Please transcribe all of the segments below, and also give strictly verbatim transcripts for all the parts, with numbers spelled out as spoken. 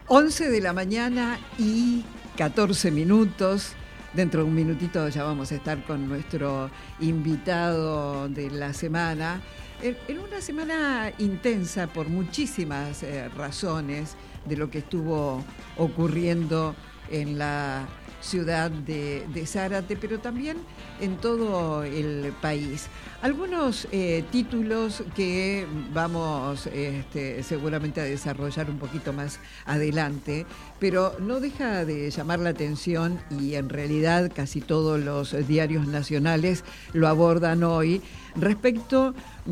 once de la mañana y catorce minutos. Dentro de un minutito ya vamos a estar con nuestro invitado de la semana. En una semana intensa por muchísimas eh, razones de lo que estuvo ocurriendo en la ciudad de, de Zárate, pero también en todo el país. Algunos eh, títulos que vamos este, seguramente a desarrollar un poquito más adelante, pero no deja de llamar la atención y en realidad casi todos los diarios nacionales lo abordan hoy respecto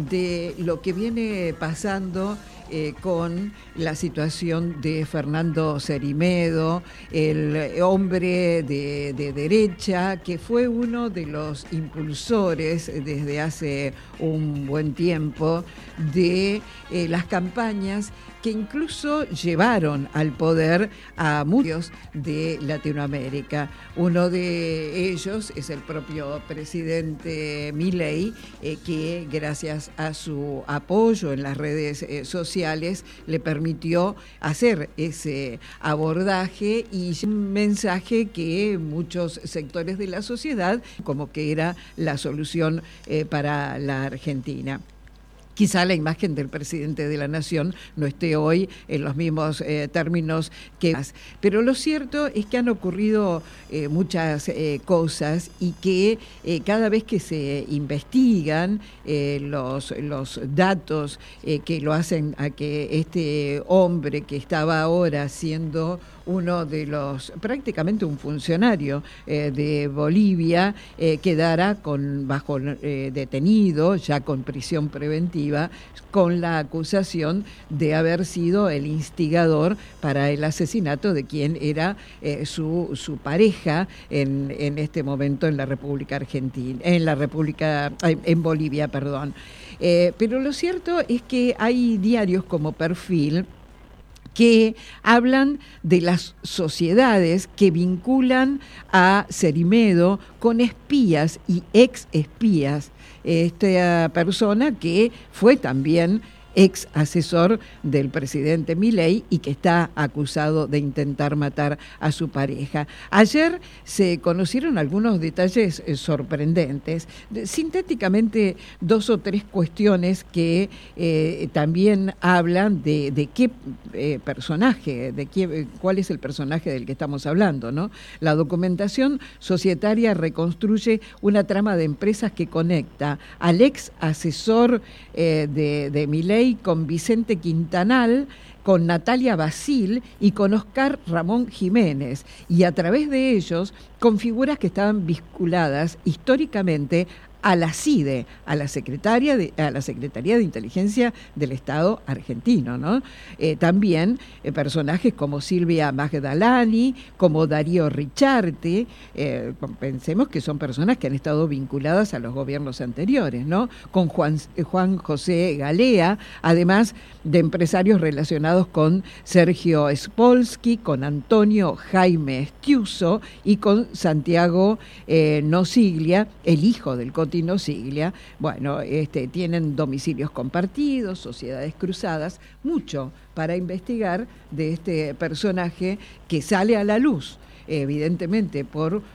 de lo que viene pasando Eh, con la situación de Fernando Cerime-Do, el hombre de, de derecha, que fue uno de los impulsores desde hace un buen tiempo de eh, las campañas que incluso llevaron al poder a muchos de Latinoamérica. Uno de ellos es el propio presidente Milei, eh, que gracias a su apoyo en las redes eh, sociales le permitió hacer ese abordaje y un mensaje que muchos sectores de la sociedad como que era la solución eh, para la Argentina. Quizá la imagen del presidente de la Nación no esté hoy en los mismos eh, términos que más. Pero lo cierto es que han ocurrido eh, muchas eh, cosas y que eh, cada vez que se investigan eh, los, los datos eh, que lo hacen a que este hombre que estaba ahora siendo uno de los, prácticamente un funcionario eh, de Bolivia, eh, quedara con, bajo eh, detenido, ya con prisión preventiva, con la acusación de haber sido el instigador para el asesinato de quien era eh, su, su pareja en, en este momento en la República Argentina, en la República, en Bolivia, perdón. Eh, pero lo cierto es que hay diarios como Perfil que hablan de las sociedades que vinculan a Cerime-Do con espías y ex espías. Esta persona que fue también ex asesor del presidente Milei y que está acusado de intentar matar a su pareja. Ayer se conocieron algunos detalles eh, sorprendentes, de, sintéticamente dos o tres cuestiones que eh, también hablan de, de qué eh, personaje, de qué, cuál es el personaje del que estamos hablando, ¿no? La documentación societaria reconstruye una trama de empresas que conecta al ex asesor eh, de, de Milei con Vicente Quintanal, con Natalia Basil y con Oscar Ramón Jiménez, y a través de ellos con figuras que estaban vinculadas históricamente a la CIDE, a la Secretaría de, a la Secretaría de Inteligencia del Estado argentino, ¿no? Eh, también eh, personajes como Silvia Magdalani, como Darío Richarte, eh, pensemos que son personas que han estado vinculadas a los gobiernos anteriores, ¿no? Con Juan, Juan José Galea, además de empresarios relacionados con Sergio Spolsky, con Antonio Jaime Estiuso y con Santiago eh, Nosiglia, el hijo del Coti Nosiglia. Bueno, este, tienen domicilios compartidos, sociedades cruzadas, mucho para investigar de este personaje que sale a la luz, evidentemente por